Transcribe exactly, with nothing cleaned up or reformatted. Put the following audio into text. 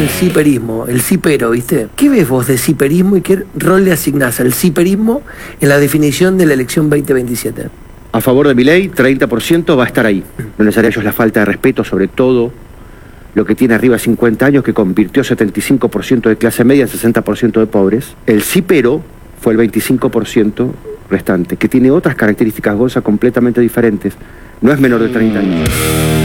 el ciperismo, el cipero, ¿viste? ¿Qué ves vos de ciperismo y qué rol le asignás al ciperismo en la definición de la elección veinte veintisiete? A favor de Milei, treinta por ciento va a estar ahí. No les haría ellos la falta de respeto, sobre todo lo que tiene arriba cincuenta años, que convirtió setenta y cinco por ciento de clase media en sesenta por ciento de pobres. El cipero fue el veinticinco por ciento restante, que tiene otras características, Gonza, completamente diferentes. No es menor de treinta años.